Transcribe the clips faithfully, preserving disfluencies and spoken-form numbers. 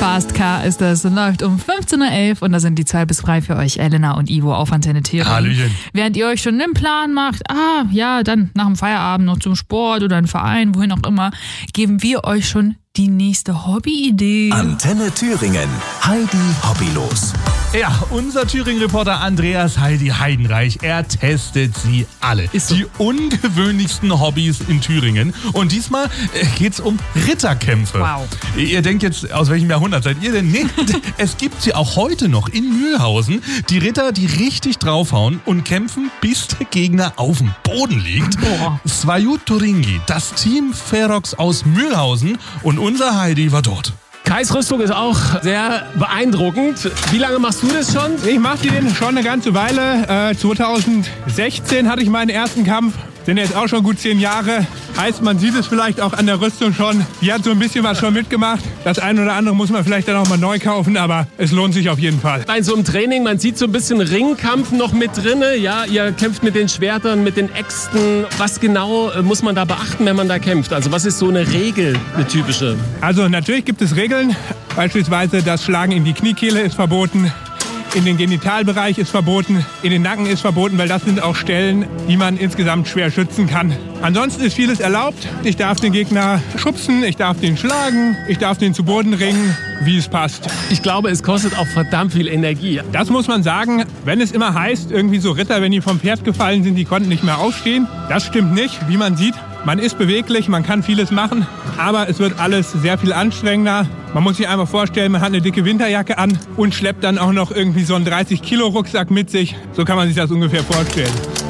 Fast Car ist das, läuft um fünfzehn Uhr elf und da sind die Zeit bis frei für euch, Elena und Ivo auf Antenne Thüringen. Hallöchen. Während ihr euch schon einen Plan macht, ah ja, dann nach dem Feierabend noch zum Sport oder einen Verein, wohin auch immer, geben wir euch schon die nächste Hobby-Idee. Antenne Thüringen. Heidi Hobbylos. Ja, unser Thüringen-Reporter Andreas Heidi Heidenreich, er testet sie alle. Ist so. Die ungewöhnlichsten Hobbys in Thüringen. Und diesmal äh, geht's um Ritterkämpfe. Wow. Ihr denkt jetzt, aus welchem Jahrhundert seid ihr denn? Nee, es gibt sie auch heute noch in Mühlhausen. Die Ritter, die richtig draufhauen und kämpfen, bis der Gegner auf dem Boden liegt. Boah. Svajuturingi, das Team Ferox aus Mühlhausen, und unser Heidi war dort. Kais Rüstung ist auch sehr beeindruckend. Wie lange machst du das schon? Ich mache den schon eine ganze Weile. Äh, zweitausendsechzehn hatte ich meinen ersten Kampf. Sind jetzt auch schon gut zehn Jahre. Heißt, man sieht es vielleicht auch an der Rüstung schon. Die hat so ein bisschen was schon mitgemacht. Das eine oder andere muss man vielleicht dann auch mal neu kaufen, aber es lohnt sich auf jeden Fall. Bei so einem Training, man sieht so ein bisschen Ringkampf noch mit drin. Ja, ihr kämpft mit den Schwertern, mit den Äxten. Was genau äh, muss man da beachten, wenn man da kämpft? Also was ist so eine Regel, eine typische? Also natürlich gibt es Regeln. Beispielsweise das Schlagen in die Kniekehle ist verboten. In den Genitalbereich ist verboten, in den Nacken ist verboten, weil das sind auch Stellen, die man insgesamt schwer schützen kann. Ansonsten ist vieles erlaubt. Ich darf den Gegner schubsen, ich darf den schlagen, ich darf den zu Boden ringen, wie es passt. Ich glaube, es kostet auch verdammt viel Energie. Das muss man sagen, wenn es immer heißt, irgendwie so Ritter, wenn die vom Pferd gefallen sind, die konnten nicht mehr aufstehen. Das stimmt nicht, wie man sieht. Man ist beweglich, man kann vieles machen, aber es wird alles sehr viel anstrengender. Man muss sich einfach vorstellen, man hat eine dicke Winterjacke an und schleppt dann auch noch irgendwie so einen dreißig Kilo Rucksack mit sich. So kann man sich das ungefähr vorstellen.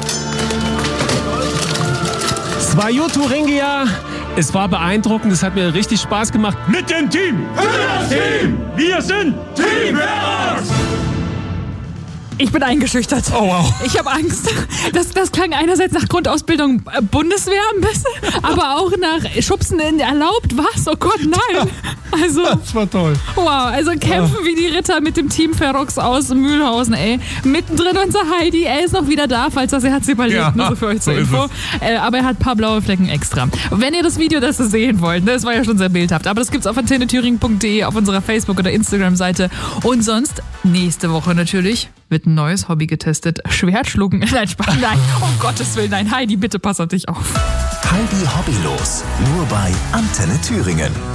Svajuturingia, es war beeindruckend, es hat mir richtig Spaß gemacht. Mit dem Team! Für das Team! Wir sind Team Ferox! Ich bin eingeschüchtert. Oh wow. Ich habe Angst. Das, das klang einerseits nach Grundausbildung äh, Bundeswehr ein bisschen, aber auch nach Schubsen in erlaubt. Was? Oh Gott, nein. Also, Das war toll. wow, also kämpfen wie die Ritter mit dem Team Ferox aus Mühlhausen, ey. Mittendrin unser Heidi, er ist noch wieder da, falls das Herz überlebt, Ja, nur so für euch zur so ist Info. Äh, aber er hat ein paar blaue Flecken extra. Und wenn ihr das Video das sehen wollt, ne, das war ja schon sehr bildhaft, aber das gibt's auf antenne thüringen punkt de, auf unserer Facebook- oder Instagram-Seite. Und sonst, nächste Woche natürlich, wird ein neues Hobby getestet. Schwertschlucken. Nein, Spaß. Nein, um Gottes Willen, nein. Heidi, bitte pass auf dich auf. Heidi Hobbylos. Nur bei Antenne Thüringen.